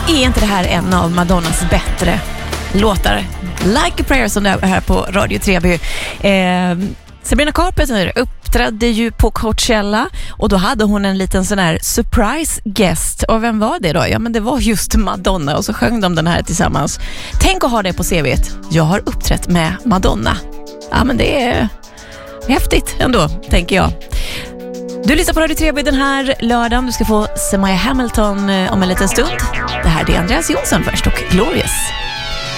Är inte det här en av Madonnas bättre låtar? Like a Prayer som det är här på Radio Treby. Sabrina Carpenter uppträdde ju på Coachella och då hade hon en liten sån här surprise guest. Och vem var det då? Ja, men det var just Madonna och så sjöng de den här tillsammans. Tänk att ha det på CV:t. Jag har uppträtt med Madonna. Ja, men det är häftigt ändå, tänker jag. Du lyssnar på Radio Treby den här lördagen. Du ska få se Maya Hamilton om en liten stund. Det här är Andreas Jonsson först och Glorious.